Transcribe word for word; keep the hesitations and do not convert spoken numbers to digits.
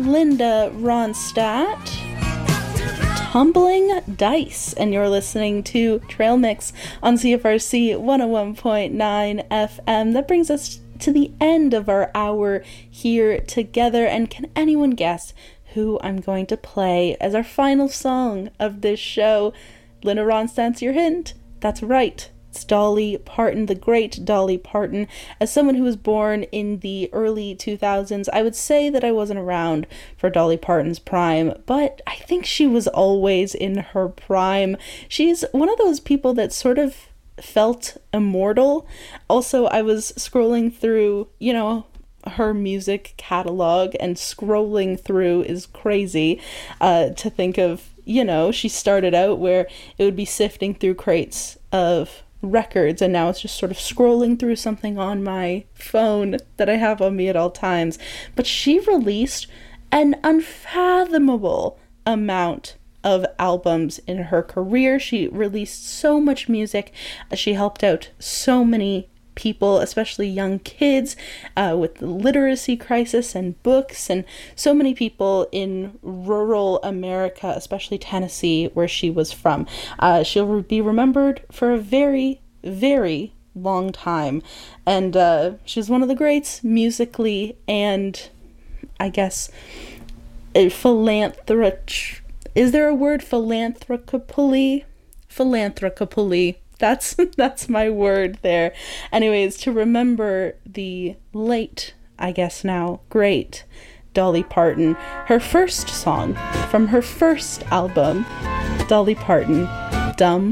Linda Ronstadt, Tumbling Dice, and you're listening to Trail Mix on C F R C one oh one point nine F M. That brings us to the end of our hour here together, and can anyone guess who I'm going to play as our final song of this show? Linda Ronstadt's your hint. That's right. It's Dolly Parton, the great Dolly Parton. As someone who was born in the early two thousands, I would say that I wasn't around for Dolly Parton's prime, but I think she was always in her prime. She's one of those people that sort of felt immortal. Also, I was scrolling through, you know, her music catalog, and scrolling through is crazy uh, to think of, you know, she started out where it would be sifting through crates of records, and now it's just sort of scrolling through something on my phone that I have on me at all times. But she released an unfathomable amount of albums in her career. She released so much music. She helped out so many people, especially young kids, uh, with the literacy crisis and books, and so many people in rural America, especially Tennessee, where she was from. Uh, she'll be remembered for a very, very long time, and uh, she's one of the greats musically, and I guess a philanthrop. Is there a word? Philanthropically? Philanthropically. That's that's my word there. Anyways, to remember the late, I guess now, great Dolly Parton, her first song from her first album, Dolly Parton, Dumb